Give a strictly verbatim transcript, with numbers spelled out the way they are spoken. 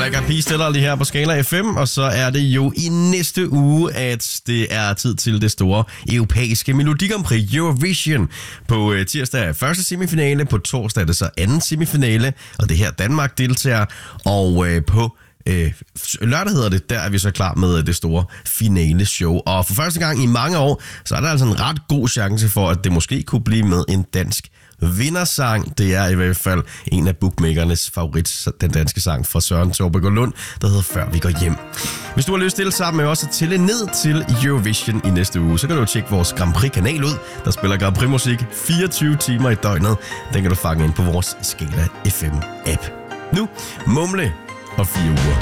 Black Eyed Peas stiller lige her på Skala F M, og så er det jo i næste uge, at det er tid til det store europæiske Melodi Grand Prix Eurovision. På tirsdag er første semifinale, på torsdag er det så anden semifinale, og det her Danmark deltager, og på Øh, lørdag hedder det, der er vi så klar med det store finale show. Og for første gang i mange år, så er der altså en ret god chance for, at det måske kunne blive med en dansk vindersang. Det er i hvert fald en af bookmakernes favorit, den danske sang fra Søren Thorberg Lund, der hedder Før vi går hjem. Hvis du har lyst til sammen med os at tælle ned til Eurovision i næste uge, så kan du tjekke vores Grand Prix-kanal ud. Der spiller Grand Prix-musik fireogtyve timer i døgnet. Den kan du fange ind på vores Skala F M-app. Nu, Mumle og fire uger.